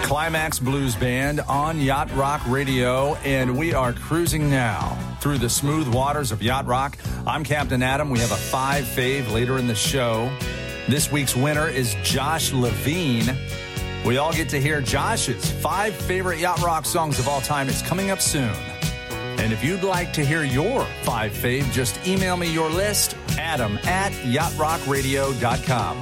Climax Blues Band on Yacht Rock Radio, and we are cruising now through the smooth waters of Yacht Rock. I'm Captain Adam. We have a 5 fave later in the show. This week's winner is Josh Levine. We all get to hear Josh's 5 favorite Yacht Rock songs of all time. It's coming up soon. And if you'd like to hear your 5 fave, just email me your list, adam@yachtrockradio.com.